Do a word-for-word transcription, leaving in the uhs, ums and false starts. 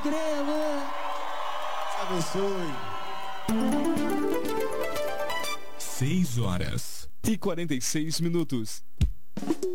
Grelo. Abençoe. Seis horas e quarenta e seis minutos.